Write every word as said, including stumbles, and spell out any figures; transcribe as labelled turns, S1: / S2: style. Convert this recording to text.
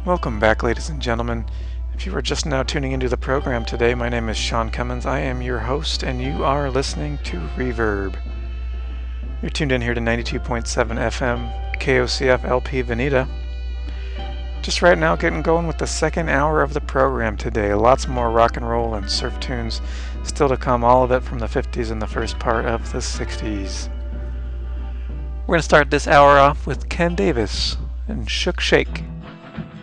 S1: Welcome back, ladies and gentlemen. If you are just now tuning into the program today, my name is Sean Cummins. I am your host, and you are listening to Reverb. You're tuned in here to ninety-two point seven F M, K O C F L P Veneta. Just right now getting going with the second hour of the program today. Lots more rock and roll and surf tunes still to come, all of it from the fifties and the first part of the sixties. We're going to start this hour off with Ken Davis and Shook Shake.